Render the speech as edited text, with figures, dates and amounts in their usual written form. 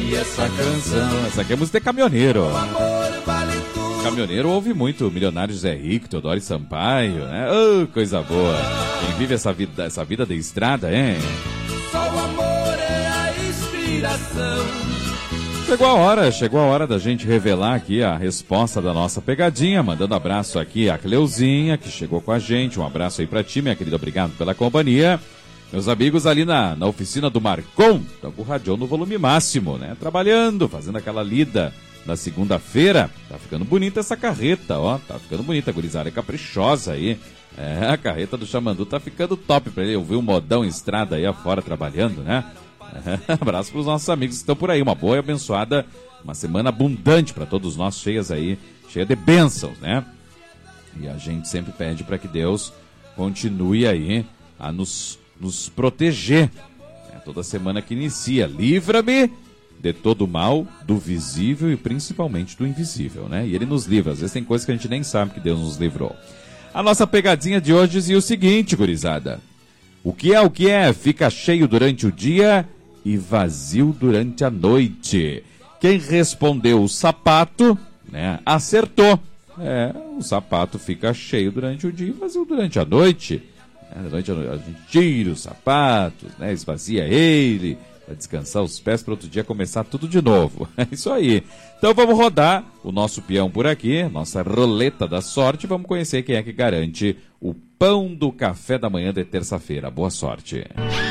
ouvi essa canção. Essa aqui é música de caminhoneiro. Caminhoneiro ouve muito Milionário Zé Rico, Teodoro e Sampaio, né? Oh, coisa boa. Quem vive essa vida de estrada, hein? Só o amor é a inspiração. Chegou a hora da gente revelar aqui a resposta da nossa pegadinha, mandando abraço aqui a Cleuzinha, que chegou com a gente. Um abraço aí pra ti, minha querida, obrigado pela companhia. Meus amigos ali na oficina do Marcon, estão com o radião no volume máximo, né? Trabalhando, fazendo aquela lida na segunda-feira. Tá ficando bonita essa carreta, ó. Tá ficando bonita, a gurizada é caprichosa aí. É, a carreta do Xamandu tá ficando top pra ele. Eu vi um modão estrada aí afora trabalhando, né? É, abraço pros nossos amigos que estão por aí. Uma boa e abençoada, uma semana abundante pra todos nós, cheia de bênçãos, né? E a gente sempre pede pra que Deus continue aí a nos proteger, né? Toda semana que inicia. Livra-me de todo mal, do visível e principalmente do invisível, né? E ele nos livra. Às vezes tem coisas que a gente nem sabe que Deus nos livrou. A nossa pegadinha de hoje dizia o seguinte, gurizada. O que é? Fica cheio durante o dia e vazio durante a noite. Quem respondeu o sapato, né, acertou. O sapato fica cheio durante o dia e vazio durante a noite. Durante a noite a gente tira os sapatos, né, esvazia ele, para descansar os pés para outro dia começar tudo de novo. É isso aí. Então vamos rodar o nosso peão por aqui, nossa roleta da sorte. Vamos conhecer quem é que garante o pão do café da manhã de terça-feira. Boa sorte.